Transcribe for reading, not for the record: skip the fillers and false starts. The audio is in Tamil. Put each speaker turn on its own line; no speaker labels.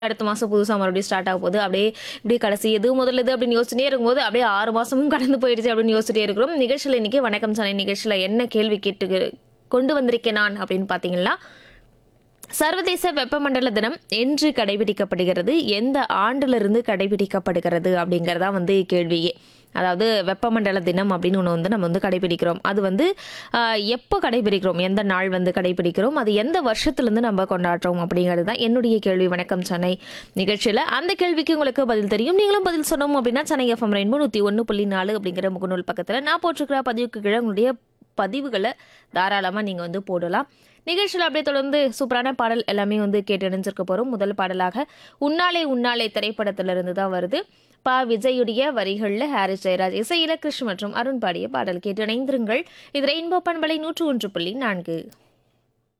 அடுத்த மாசம் புதுசா மறுபடியும் ஸ்டார்ட் ஆக போகுது. அப்படியே இப்படி கடைசி எது முதல் எது அப்படின்னு யோசிச்சுட்டே இருக்கும்போது, அப்படியே 6 மாசமும் கடந்து போயிடுச்சு அப்படின்னு யோசிச்சுட்டே இருக்கிறோம். நிகழ்ச்சியில இன்னைக்கு வணக்கம் சென்னை நிகழ்ச்சியில என்ன கேள்வி கேட்டு கொண்டு வந்திருக்கேன் நான் அப்படின்னு பார்த்தீங்கன்னா, சர்வதேச வெப்பமண்டல தினம் என்று கடைபிடிக்கப்படுகிறது? எந்த ஆண்டிலிருந்து கடைபிடிக்கப்படுகிறது? அப்படிங்கிறதா வந்து கேள்வியே. அதாவது வெப்பமண்டல தினம் அப்படின்னு ஒன்று வந்து நம்ம வந்து கடைபிடிக்கிறோம். அது வந்து எப்போ கடைபிடிக்கிறோம்? எந்த நாள் வந்து கடைபிடிக்கிறோம்? அது எந்த வருஷத்துலேருந்து நம்ம கொண்டாடுறோம்? அப்படிங்கிறது தான் என்னுடைய கேள்வி வணக்கம் சென்னை நிகழ்ச்சியில். அந்த கேள்விக்கு உங்களுக்கு பதில் தெரியும். நீங்களும் பதில் சொன்னோம் அப்படின்னா சென்னை எஃப்எம் ரெயின்போ 101.4 அப்படிங்கிற முகநூல் பக்கத்தில் நான் போட்டிருக்கிற பதிவுக்கு கீழே உங்களுடைய பதிவுகளை தாராளமாக நீங்கள் வந்து போடலாம். நிகழ்ச்சியில் அப்படியே தொடர்ந்து சூப்பரான பாடல் எல்லாமே வந்து கேட்டு இணைஞ்சிருக்க போகிறோம். முதல் பாடலாக உன்னாலே உன்னாலே திரைப்படத்திலிருந்து தான் வருது. விஜயுடைய வரிகளில் ஹாரிஸ் ஜெயராஜ் இசையில கிருஷ் மற்றும் அருண் பாடிய பாடல் கேட்டு இணைந்திருங்கள். இது ரெயின்போ பண்பலை 101.4.